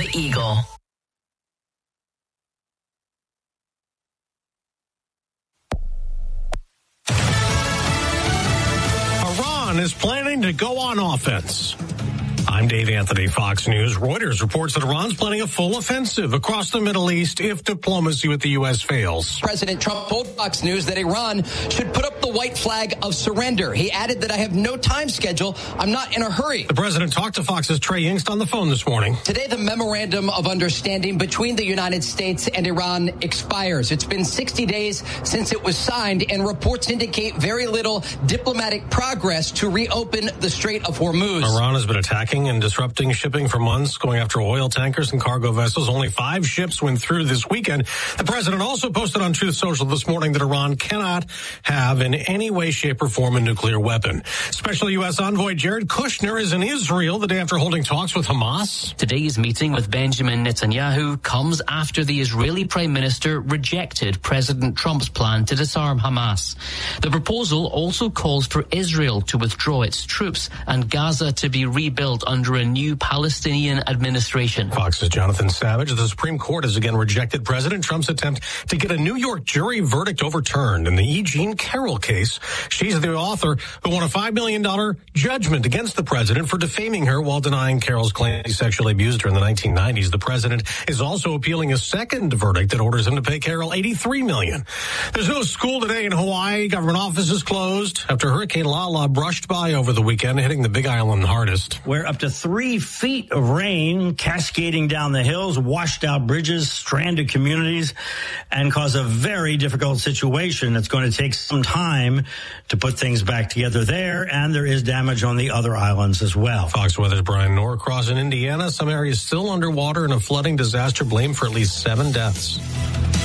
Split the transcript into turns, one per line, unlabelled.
The Eagle.
Iran is planning to go on offense. I'm Dave Anthony, Fox News. Reuters reports that Iran's planning a full offensive across the Middle East if diplomacy with the U.S. fails.
President Trump told Fox News that Iran should put up the white flag of surrender. He added that I have no time schedule. I'm not in a hurry.
The president talked to Fox's Trey Yingst on the phone this morning.
Today, the memorandum of understanding between the United States and Iran expires. It's been 60 days since it was signed, and reports indicate very little diplomatic progress to reopen the Strait of Hormuz.
Iran has been attacking and disrupting shipping for months, going after oil tankers and cargo vessels. Only 5 ships went through this weekend. The president also posted on Truth Social this morning that Iran cannot have in any way, shape, or form a nuclear weapon. Special U.S. envoy Jared Kushner is in Israel the day after holding talks with Hamas.
Today's meeting with Benjamin Netanyahu comes after the Israeli Prime Minister rejected President Trump's plan to disarm Hamas. The proposal also calls for Israel to withdraw its troops and Gaza to be rebuilt under a new Palestinian administration.
Fox's Jonathan Savage. The Supreme Court has again rejected President Trump's attempt to get a New York jury verdict overturned in the E. Jean Carroll case. She's the author who won a $5 million judgment against the president for defaming her while denying Carroll's claim he sexually abused her in the 1990s. The president is also appealing a second verdict that orders him to pay Carroll $83 million. There's no school today in Hawaii. Government offices closed after Hurricane Lala brushed by over the weekend, hitting the Big Island hardest.
Where up to 3 feet of rain cascading down the hills, washed out bridges, stranded communities, and caused a very difficult situation. It's going to take some time to put things back together there, and there is damage on the other islands as well.
Fox Weather's Brian Norcross in Indiana. Some areas still underwater in a flooding disaster, blamed for at least 7 deaths.